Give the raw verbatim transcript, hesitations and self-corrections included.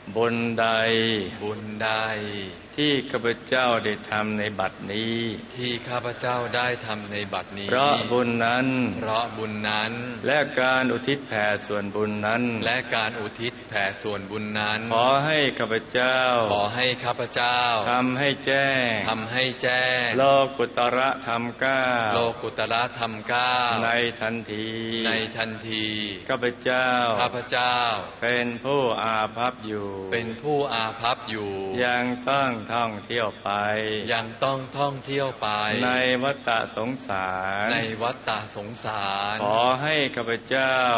บุญใดบุญใดที่ข้าพเจ้าได้ทำในบัดนี้ที่ข้าพเจ้าได้ทำในบัดนี้เพราะบุญนั้นเพราะบุญนั้นและการอุทิศแผ่ส่วนบุญนั้นและการอุทิศแผ่ส่วนบุญนั้นขอให้ข้าพเจ้าขอให้ข้าพเจ้าทำให้แจ้งทำให้แจ้งโลกุตระธรรมเก้าโลกุตระธรรมเก้าในทันทีในทันทีข้าพเจ้าข้าพเจ้าเป็นผู้อาภัพอยู่เป็นผู้อาภัพอยู่ยังต้องท่องเที่ยวไปยังต้องท่องเที่ยวไปในวัฏสงสารในวัฏสงสารขอให้ข้าพเจ้า